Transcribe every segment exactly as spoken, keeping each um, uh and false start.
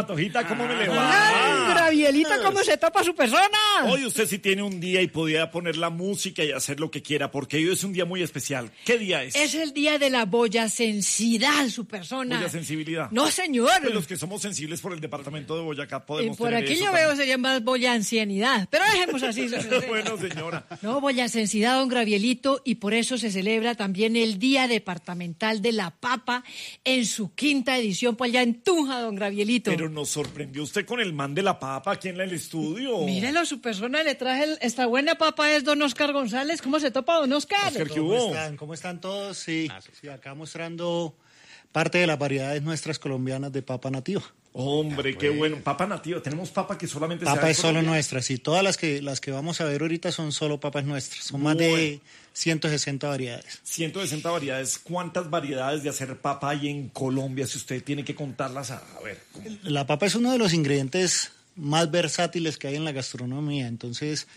Patojita, ¿cómo me le va? ¡Hola, Gravielito, cómo se topa su persona! Hoy usted sí tiene un día y podía poner la música y hacer lo que quiera, porque hoy es un día muy especial. ¿Qué día es? Es el día de la boyacensidad, su persona. ¿Boyasensibilidad? No, señor. Pues los que somos sensibles por el departamento de Boyacá Y podemos por tener aquí eso yo también. veo sería más boyancianidad. Pero dejemos así. Bueno, señora. No, boyacensidad, don Gravielito, y por eso se celebra también el Día Departamental de la Papa en su quinta edición, pues allá en Tunja, don Gravielito. Pero nos sorprendió usted con el man de la papa aquí en el estudio. Mírelo, su persona, le traje el- esta buena papa, es don Oscar González. ¿Cómo se topa, don Oscar? Oscar, ¿qué ¿Cómo hubo? están? ¿Cómo están todos? Sí, sí, acá mostrando parte de las variedades nuestras colombianas de papa nativa. Hombre, qué bueno. Papa nativa. Tenemos papa que solamente se da Papa en es solo Colombia. nuestras y todas las que las que vamos a ver ahorita son solo papas nuestras. Son más de ciento sesenta variedades. ciento sesenta variedades. ¿Cuántas variedades de hacer papa hay en Colombia? Si usted tiene que contarlas, a, a ver. ¿cómo? La papa es uno de los ingredientes más versátiles que hay en la gastronomía. Entonces,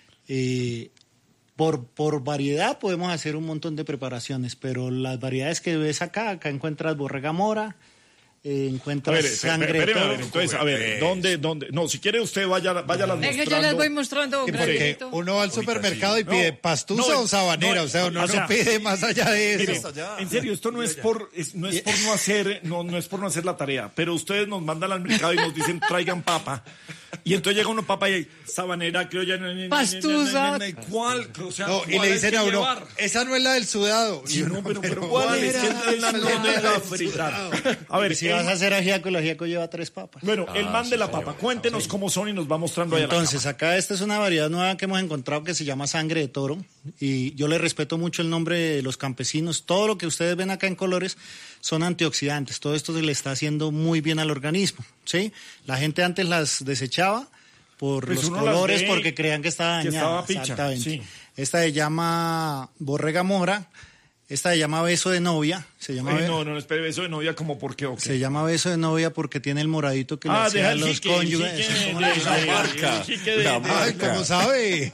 eh, por, por variedad podemos hacer un montón de preparaciones, pero las variedades que ves acá, acá encuentras borrega mora, eh, A encuentras ver, espere, sangre de espéreme, a toro. ver, entonces, a ver, ¿dónde, dónde? No, si quiere usted, vaya, vaya las Venga, mostrando. yo les voy mostrando, don Sí, porque Gravielito. uno va al supermercado y pide No, pastusa no, o sabanera, no, o sea, uno o sea, no pide más allá de Mire, eso. en serio, esto no es por es- no es por no hacer no no es por no hacer la tarea, pero ustedes nos mandan al mercado y nos dicen traigan papa y entonces llega uno papa y hay sabanera, criolla, ne- ne- ne- Pastusa. ne- ne- ne- ¿cuál? O sea, No, y ¿cuál le hay dicen que a uno, llevar? esa no es la del sudado. Sí, Y uno, no, pero, pero ¿cuál ¿cuál es? era? ¿Qué es la Esa no no me era haga del fritar. sudado. A ver, Y si el- vas a hacer ajiaco, el ajiaco lleva tres papas. bueno, el man de la papa, cuéntenos cómo son y nos va mostrando allá la Entonces, cama. acá esta es una variedad nueva que hemos encontrado que se llama sangre de toro y yo le respeto mucho el nombre de los campesinos. Todo lo que ustedes ven acá en colores son antioxidantes. Todo esto se le está haciendo muy bien al organismo, ¿sí? La gente antes las desechaba por Pues los uno las colores ve porque creían que estaba que dañada. estaba picha, Exactamente. sí. Esta se llama borrega mora, esta se llama beso de novia, se llama Ay, be- no, no, espere, eso de novia como por qué o qué. se llama beso de novia porque tiene el moradito que le Ah, hacía deja a el los jique, el cónyuges. jique Eso es de- una- de- una de- marca. el jique de- Ay, de- ¿cómo sabe?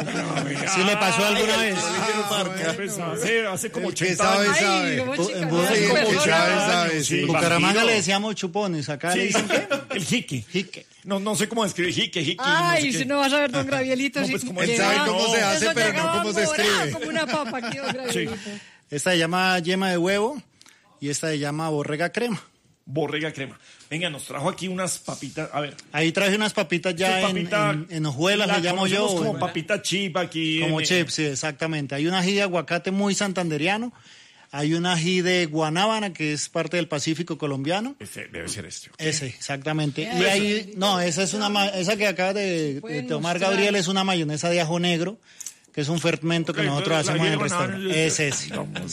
¿Sí le pasó alguna vez? Pues hace, hace como El que ochenta sabe, años. Ay, sabe. cómo Bu- chica, en no, Bu- su Sí, persona. el que sabe, sabe, sí. En Bucaramanga Bandido. le decíamos chupones, acá le Sí, dicen ¿qué? el jique. Jique. No, no sé cómo escribir jique, jique. Ay, no sé si qué. no vas a ver, don Gravielito. No, si pues, como él llegaba- sabe cómo se hace, eso pero no llegaba cómo se morado escribe. como una papa aquí, don Gravielito. Esta se llama yema de huevo y esta se llama borrega crema. Borrega crema. Venga, nos trajo aquí unas papitas. A ver. Ahí traje unas papitas ya Esta en, papita, en- en hojuelas, la le llamo yo. conocemos como en- papita chip aquí. como en- chips, sí, exactamente. Hay un ají de aguacate muy santanderiano. Hay un ají de guanábana que es parte del Pacífico colombiano. Ese debe ser este. Ese, exactamente. Ya, Y ahí, no, esa es una, ma- esa que acaba de, de Pueden tomar mostrar. Gabriel es una mayonesa de ajo negro, que es un fermento que Ok, nosotros entonces, hacemos en la el llevan a- restaurante. Es ese. No,